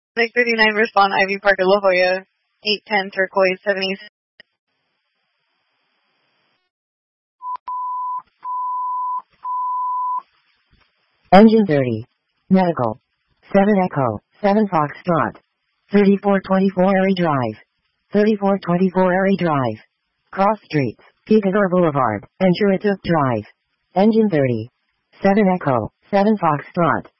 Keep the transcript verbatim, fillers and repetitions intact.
six thirty-nine, respond Ivy Park at La Jolla. eight ten Turquoise, seventy. Engine thirty. Medical. seven Echo, seven Foxtrot. thirty-four twenty-four Erie Drive. thirty-four twenty-four Erie Drive. Cross Streets, Picador Boulevard, and Churrituk Drive. Engine thirty. seven Echo, seven Foxtrot.